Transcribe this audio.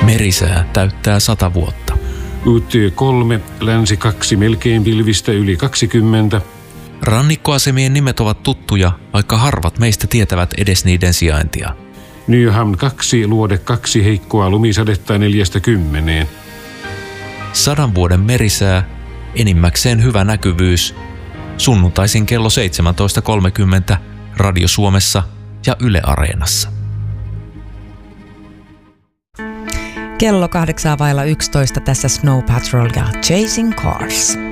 Merisää täyttää 100 vuotta. UT3, länsi 2, melkein pilvistä yli 20. Rannikkoasemien nimet ovat tuttuja, vaikka harvat meistä tietävät edes niiden sijaintia. Nyhamn 2, luode 2, heikkoa lumisadetta 4–10. 100 vuoden merisää, enimmäkseen hyvä näkyvyys. Sunnuntaisin kello 17.30 Radio Suomessa ja Yle Areenassa. Kello 8:11 tässä Snow Patrol ja Chasing Cars.